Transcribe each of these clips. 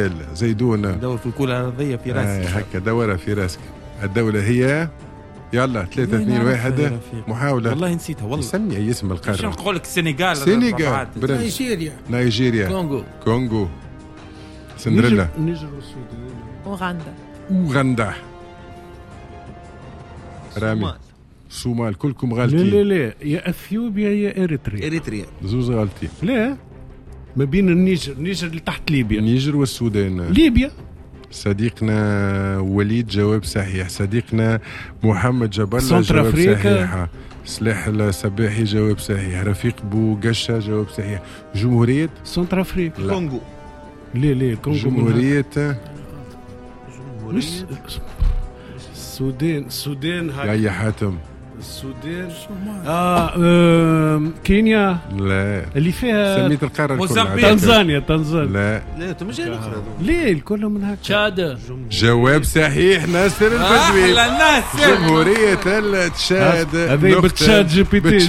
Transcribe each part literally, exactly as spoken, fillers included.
سؤال زيدون دور في الكرة الأرضية في راسك. آه هكا دورها في راسك. الدولة هي يلا ثلاثة اثنين واحد محاولة. والله نسيتها والله. سمي أي اسم القارة. شنو نقول لك؟ السنغال. السنغال. نيجيريا. نيجيريا. كونغو. كونغو. سندريلا. نيجر والسودان. أوغندا. أوغندا. رامي. الصومال. كلكم غالطين. لا لا لا يا اثيوبيا يا اريتريا. اريتريا. زوز غالطين. لا ما بين النيجر النيجر اللي تحت ليبيا. النيجر والسودان. ليبيا. صديقنا وليد جواب صحيح. صديقنا محمد جبر جواب صحيح. سلاح السباحي جواب صحيح. رفيق بوقشة جواب صحيح. جمهورية سنتر افريقيا. كونغو. لا لا كونغو. جمهورية مش السودان. السودان هاي حاتم. السودان. آه, اه كينيا. لا اللي فيها سميت القارة موزمبيق. تنزانيا. تنزانيا. لا لا تمشي الأخرى. ليه الكل من هكا. تشاد. جواب صحيح. ناصر البدوي. أحلى الناس. جمهورية التشاد. هذا بتشاد جي بي تي.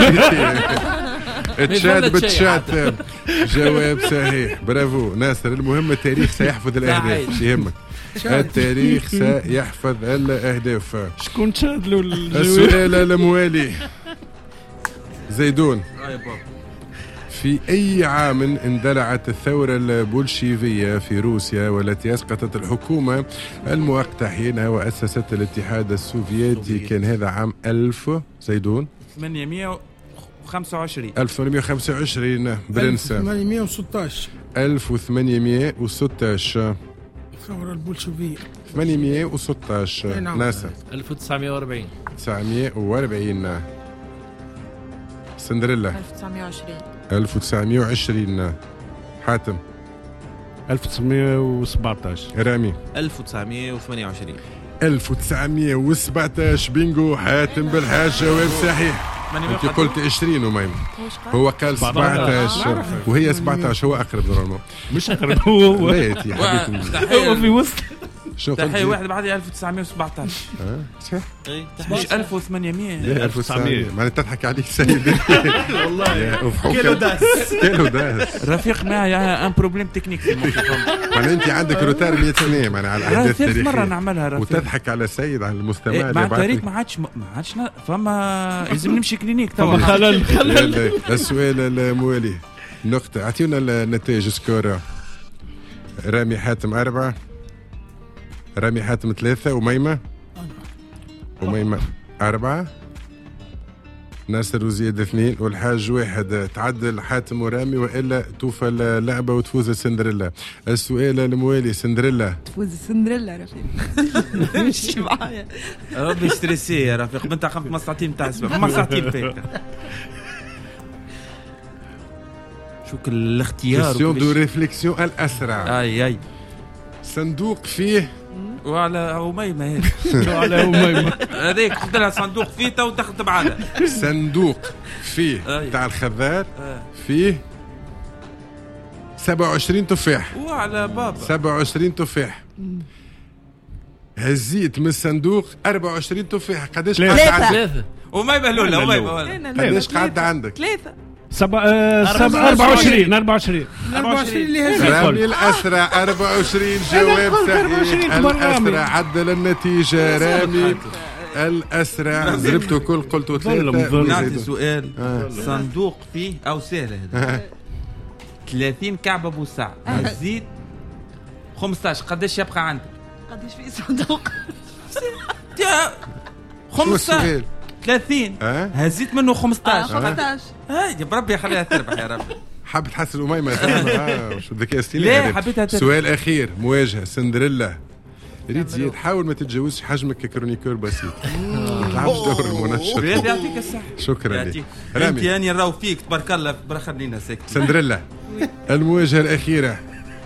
تشاد بتشاد. جواب صحيح. برافو ناصر. المهم التاريخ سيحفظ الأهداف. يهمك التاريخ سيحفظ الأهداف. شكون تشاد له السؤال الموالي زيدون. في أي عام اندلعت الثورة البولشيفية في روسيا والتي أسقطت الحكومة المؤقتة حينها وأسست الاتحاد السوفيتي؟ كان هذا عام ألف زيدون ثمانمائة وخمسة وعشرين. ألف وثمانمائة وخمسة وعشرين برنسا. ألف وثمانمائة وستة عشر. ألف وثمانمائة وستة عشر. الثورة البولشوفية. ثمانمائة وستة عشر. ناسا. ألف وتسعمائة وأربعين. تسعمائة وأربعين. سندريلا. ألف وتسعمائة وعشرين. ألف وتسعمائة وعشرين. حاتم. ألف وتسعمائة وسبعة عشر. رامي. ألف وتسعمائة وثمانية وعشرين. ألف وتسعمائة وسبعة عشر. بينجو. حاتم بالحاج جواب صحيح. انت قلت عشرين وميم. هو قال سبعة عشر وهي سبعة عشر. هو اقرب نورمال. مش اقرب هو. بيتي حبيت هو في وسط. شنو تحية واحد بعد ألف وتسعمائة وسبعة عشر. اه صح. مش ألف وثمانمائة. لا ألف وتسعمائة. معناتها تضحك عليك سيدي. والله كيلو داس. كيلو داس. رفيق معي ان بروبليم تكنيك في المخ. معناتها انت عندك روتار مئة سنة معناها على الاحداث التاريخية. مرة نعملها رفيق. وتضحك على سيد على المستمع إيه اللي مع بعد. التاريخ ما عادش ما عادش فما لازم نمشي كلينيك توا. خلل خلل. السؤال الموالي نقطة. اعطيونا النتائج سكور. رامي حاتم أربعة. رامي حاتم ثلاثة. وميمة. وميمة أربعة. ناصر وزياد اثنين والحاج واحد. تعدل حاتم ورامي وإلا توفى اللعبة وتفوز سندريلا. السؤال الموالي سندريلا. تفوز سندريلا رفيق. مش معايا. ربي ستريسي يا رفيق. بنت خمس مساعتين بتاع السبب ما ساعتين فيك. شو كل الاختيار. كيستيون دو ريفليكسيون الأسرع. اي اي. صندوق فيه. وعلى أميمة هيك. على أميمة. هذيك قلت لها صندوق فيه تو دخلت بعدها. صندوق فيه تاع الخضار فيه سبعة وعشرين تفاح. وعلى بابا. سبعة وعشرين تفاح. هزيت من الصندوق أربعة وعشرين تفاح. قداش قعدت عندك؟ ثلاثة. أميمة الأولى. أميمة قداش قعدت عندك؟ ثلاثة. سبعة سبعة أربعة وعشرين. أربعة وعشرين. أربعة وعشرين اللي هزيت. رامي الأسرع أربعة وعشرين. جواب صحيح. الأسرع عدل النتيجة. رامي الأسرع. ضربته كل قلته ثلاثة. نعطي سؤال. صندوق فيه أو سهل هذا. ثلاثين كعب أبو سعد. هزيت خمسة عشر. قداش يبقى عندك؟ قداش في صندوق؟ خمسة عشر. ثلاثين. هزيت منه خمسة عشر. خمسة عشر. هاي بربي خليها تربح يا ربي. حاب تحسن أميمة. اه شو بدك يا لا حبيتها تربح. سؤال أخير مواجهة سندريلا. ريت زياد حاول ما تتجاوزش حجمك ككرونيكور بسيط. ما تلعبش دور المنشط. يعطيك الصحة. شكرا لك. انت يعني نراو فيك تبارك الله. خلينا ساكت. سندريلا المواجهة الأخيرة.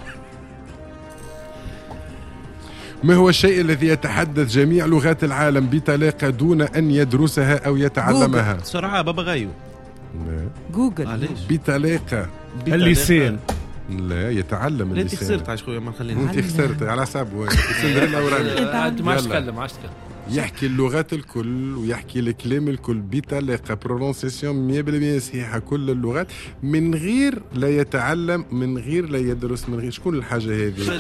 ما هو الشيء الذي يتحدث جميع لغات العالم بطلاقة دون أن يدرسها أو يتعلمها؟ بسرعة بابا غايو. لا. جوجل. بطلاقة. اللسان. لا يتعلم اللسان. انت خسرت عايش خويا ما خلينا. انت خسرت على حساب سندريلا ورامي. انت ما عادش تتكلم ما عادش تتكلم. يحكي اللغات الكل ويحكي الكلام الكل بطلاقة برونسيسيون مية بالمية صحيحة كل اللغات من غير لا يتعلم من غير لا يدرس من غير. شكون الحاجة هذه؟